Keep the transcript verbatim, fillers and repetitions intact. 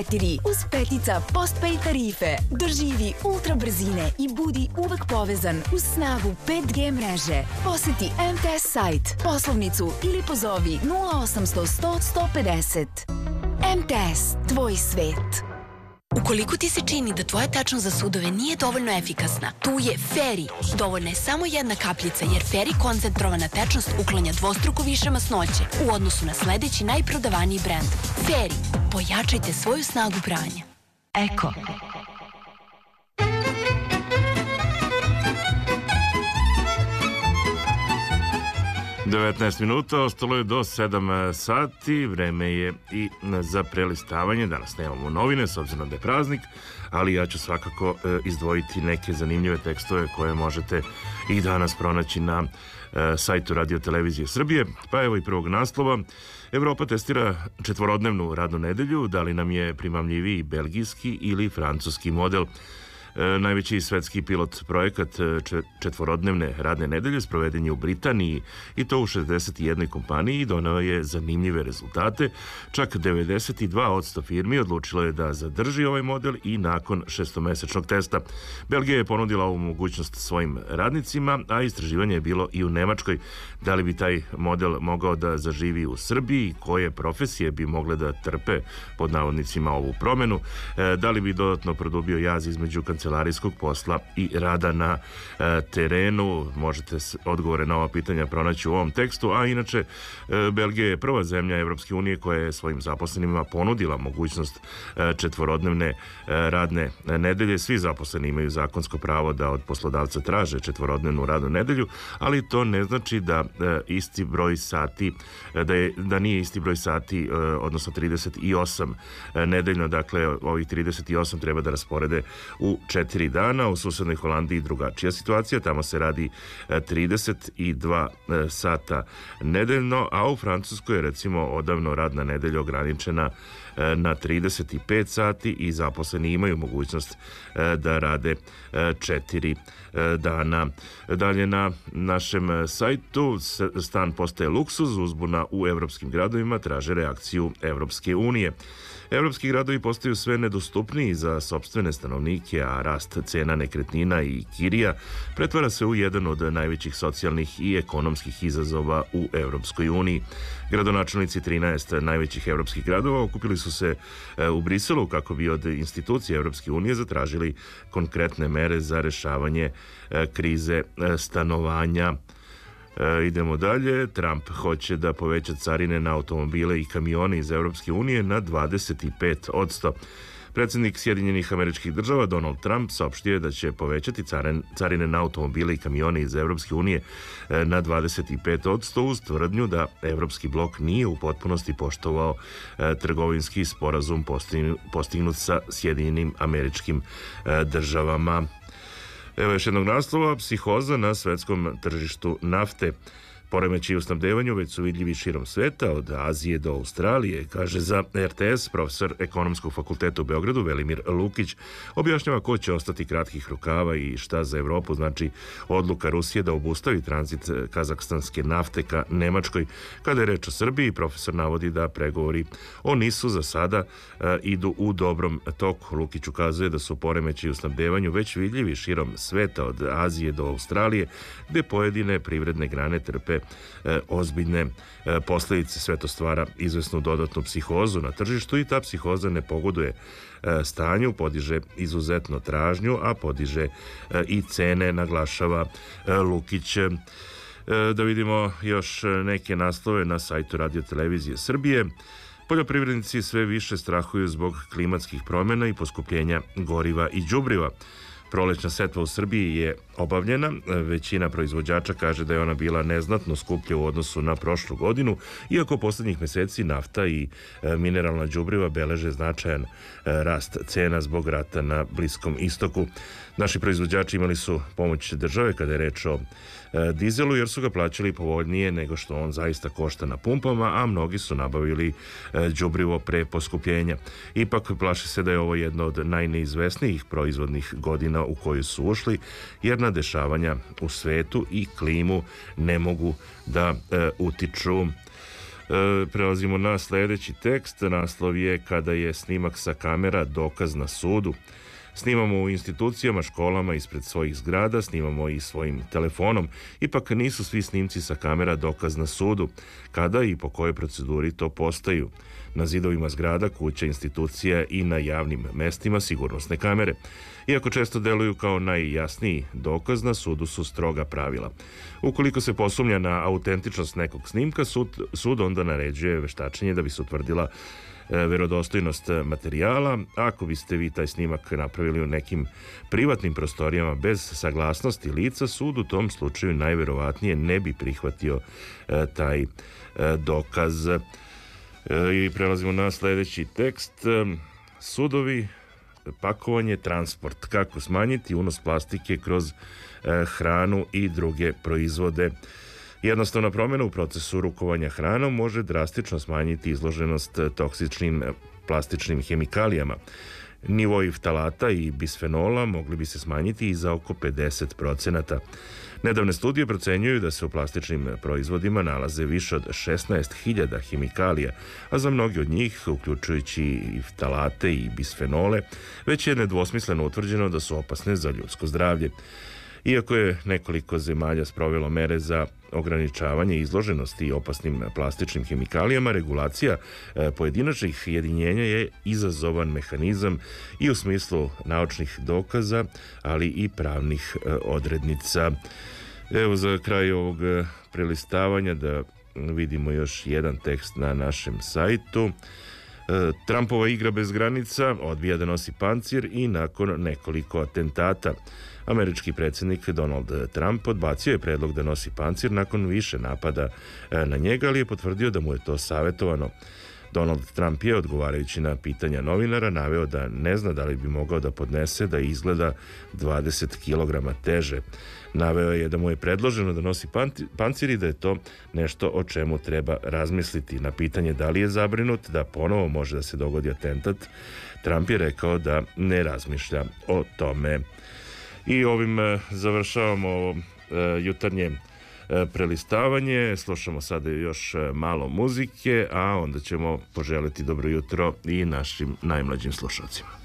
četiri uz petica postpaid tarife. Doživi ultra brzine i budi uvek povezan uz snagu pet G mreže. Poseti M T S sajt, poslovnicu ili pozovi nula osamsto sto sto pedeset. M T S, tvoj svet. Ukoliko ti se čini da tvoja tečnost za sudove nije dovoljno efikasna, tu je Feri. Dovoljna je samo jedna kapljica, jer Feri koncentrovana tečnost uklanja dvostruko više masnoće u odnosu na sledeći najprodavaniji brend. Feri, pojačajte svoju snagu pranja. Eko. devetnaest minuta, ostalo je do sedam sati, vreme je i za prelistavanje. Danas nemamo novine, s obzirom da je praznik, ali ja ću svakako izdvojiti neke zanimljive tekstove koje možete i danas pronaći na sajtu Radio Televizije Srbije. Pa evo i prvog naslova. Evropa testira četvorodnevnu radnu nedelju, da li nam je primamljiviji belgijski ili francuski model. Najveći svetski pilot projekat četvorodnevne radne nedelje sproveden je u Britaniji i to u šezdeset jednoj kompaniji i doneo je zanimljive rezultate. Čak devedeset dva posto firmi odlučilo je da zadrži ovaj model i nakon šestomesečnog testa. Belgija je ponudila ovu mogućnost svojim radnicima, a istraživanje je bilo i u Nemačkoj. Da li bi taj model mogao da zaživi u Srbiji, koje profesije bi mogle da trpe pod navodnicima ovu promenu, da li bi dodatno produbio jaz između kancelarijskog posla i rada na e, terenu. Možete odgovore na ova pitanja pronaći u ovom tekstu, a inače e, Belgija je prva zemlja Evropske unije koja je svojim zaposlenima ponudila mogućnost e, četvorodnevne e, radne nedelje. Svi zaposleni imaju zakonsko pravo da od poslodavca traže četvorodnevnu radnu nedelju, ali to ne znači da e, isti broj sati, da, je, da nije isti broj sati, e, odnosno trideset osam e, nedeljno, dakle ovih trideset osam treba da rasporede u četiri dana. U susednoj Holandiji drugačija situacija, tamo se radi trideset dva sata nedeljno, a u Francuskoj je recimo odavno radna nedelja ograničena na trideset pet sati i zaposleni imaju mogućnost da rade četiri dana. Dalje na našem sajtu, stan postaje luksuz, uzbuna u evropskim gradovima traže reakciju Evropske unije. Evropski gradovi postaju sve nedostupniji za sopstvene stanovnike, a rast cena nekretnina i kirija pretvara se u jedan od najvećih socijalnih i ekonomskih izazova u Evropskoj uniji. Gradonačelnici trinaest najvećih evropskih gradova okupili su se u Briselu kako bi od institucije Evropske unije zatražili konkretne mere za rešavanje krize stanovanja. E, idemo dalje. Trump hoće da poveća carine na automobile i kamione iz Evropske unije na dvadeset pet posto. Predsjednik Sjedinjenih Američkih Država Donald Trump saopštio je da će povećati carine na automobile i kamione iz Evropske unije na dvadeset pet posto uz tvrdnju da Evropski blok nije u potpunosti poštovao trgovinski sporazum postignut sa Sjedinjenim Američkim Državama. Evo još jednog naslova, psihoza na svetskom tržištu nafte. Poremećaji u snabdevanju već su vidljivi širom sveta, od Azije do Australije, kaže za R T S profesor Ekonomskog fakulteta u Beogradu Velimir Lukić. Objašnjava ko će ostati kratkih rukava i šta za Evropu znači odluka Rusije da obustavi tranzit kazahstanske nafte ka Nemačkoj. Kada je reč o Srbiji, profesor navodi da pregovori o nisu za sada e, idu u dobrom toku. Lukić ukazuje da su poremećaji u snabdevanju već vidljivi širom sveta, od Azije do Australije, gde pojedine privredne grane trpe E, ozbiljne e, posljedice. Sve to stvara izvesnu dodatnu psihozu na tržištu i ta psihoza ne pogoduje e, stanju, podiže izuzetno tražnju, a podiže e, i cene, naglašava e, Lukić. E, da vidimo još neke naslove na sajtu Radio Televizije Srbije. Poljoprivrednici sve više strahuju zbog klimatskih promjena i poskupljenja goriva i đubriva. Prolećna setva u Srbiji je obavljena. Većina proizvođača kaže da je ona bila neznatno skuplja u odnosu na prošlu godinu, iako poslednjih meseci nafta i mineralna đubriva beleže značajan rast cena zbog rata na Bliskom istoku. Naši proizvođači imali su pomoć države kada je reč o dizelu, jer su ga plaćali povoljnije nego što on zaista košta na pumpama, a mnogi su nabavili đubrivo pre poskupljenja. Ipak plaši se da je ovo jedno od najneizvesnijih proizvodnih godina u koju su ušli, jer na dešavanja u svetu i klimu ne mogu da e, utiču. Prelazimo na sljedeći tekst. Naslov je Kada je snimak sa kamera dokaz na sudu. Snimamo u institucijama, školama, ispred svojih zgrada, snimamo i svojim telefonom. Ipak nisu svi snimci sa kamera dokaz na sudu. Kada i po kojoj proceduri to postaju? Na zidovima zgrada, kuća, institucija i na javnim mestima sigurnosne kamere. Iako često deluju kao najjasniji dokaz, na sudu su stroga pravila. Ukoliko se posumnja na autentičnost nekog snimka, sud, sud onda naređuje veštačenje da bi se utvrdila verodostojnost materijala. Ako biste vi taj snimak napravili u nekim privatnim prostorijama bez saglasnosti lica, sud u tom slučaju najverovatnije ne bi prihvatio e, taj e, dokaz. E, I prelazimo na sljedeći tekst. E, sudovi, pakovanje, transport. Kako smanjiti unos plastike kroz e, hranu i druge proizvode. Jednostavna promjena u procesu rukovanja hranom može drastično smanjiti izloženost toksičnim plastičnim hemikalijama. Nivoi ftalata i bisfenola mogli bi se smanjiti i za oko pedeset procenata. Nedavne studije procenjuju da se u plastičnim proizvodima nalaze više od šesnaest hiljada hemikalija, a za mnogi od njih, uključujući i ftalate i bisfenole, već je nedvosmisleno utvrđeno da su opasne za ljudsko zdravlje. Iako je nekoliko zemalja sprovelo mere za ograničavanje izloženosti opasnim plastičnim hemikalijama, regulacija pojedinačnih jedinjenja je izazovan mehanizam i u smislu naučnih dokaza, ali i pravnih odrednica. Evo za kraj ovog prelistavanja da vidimo još jedan tekst na našem sajtu. Trumpova igra bez granica, odbija da nosi pancir i nakon nekoliko atentata. Američki predsjednik Donald Trump odbacio je predlog da nosi pancir nakon više napada na njega, ali je potvrdio da mu je to savjetovano. Donald Trump je, odgovarajući na pitanja novinara, naveo da ne zna da li bi mogao da podnese da izgleda dvadeset kilograma teže. Naveo je da mu je predloženo da nosi pancir i da je to nešto o čemu treba razmisliti. Na pitanje da li je zabrinut da ponovo može da se dogodi atentat, Trump je rekao da ne razmišlja o tome. I ovim završavamo ovo jutarnje prelistavanje. Slušamo sada još malo muzike, a onda ćemo poželiti dobro jutro i našim najmlađim slušalcima.